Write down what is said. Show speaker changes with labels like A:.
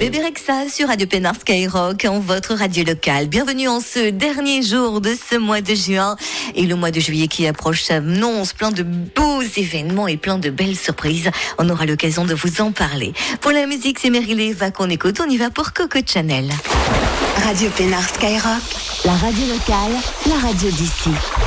A: Bébé Rexha sur Radio Pénard Skyrock, en votre radio locale. Bienvenue en ce dernier jour de ce mois de juin et le mois de juillet qui approche annonce plein de beaux événements et plein de belles surprises. On aura l'occasion de vous en parler. Pour la musique, c'est Meryl qu'on écoute. On y va pour Coco Chanel.
B: Radio Pénard Skyrock, la radio locale, la radio d'ici.